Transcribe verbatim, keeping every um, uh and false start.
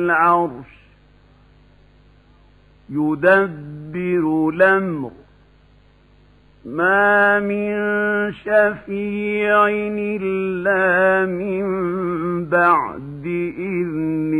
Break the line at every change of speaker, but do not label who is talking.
العرش يدبر الأمر ما من شفيع إلا من بعد إذنه